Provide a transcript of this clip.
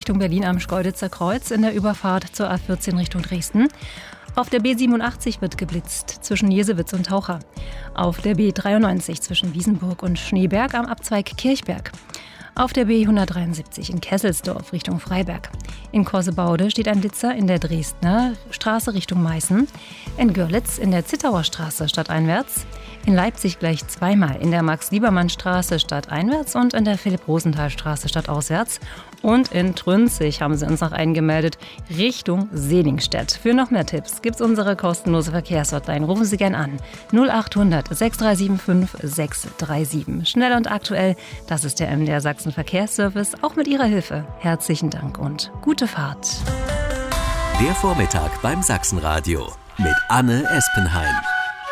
Richtung Berlin am Schkeuditzer Kreuz in der Überfahrt zur A14 Richtung Dresden. Auf der B87 wird geblitzt zwischen Jesewitz und Taucher. Auf der B93 zwischen Wiesenburg und Schneeberg am Abzweig Kirchberg. Auf der B173 in Kesselsdorf Richtung Freiberg. In Korsebaude steht ein Blitzer in der Dresdner Straße Richtung Meißen. In Görlitz in der Zittauer Straße stadteinwärts. In Leipzig gleich zweimal in der Max-Liebermann-Straße stadteinwärts und in der Philipp-Rosenthal-Straße stadtauswärts. Und in Trünzig haben sie uns noch eingemeldet, Richtung Seligenstedt. Für noch mehr Tipps gibt's unsere kostenlose Verkehrshotline. Rufen Sie gern an. 0800 6375 637. Schnell und aktuell, das ist der MDR Sachsen Verkehrsservice. Auch mit Ihrer Hilfe. Herzlichen Dank und gute Fahrt. Der Vormittag beim Sachsenradio mit Anne Espenheim.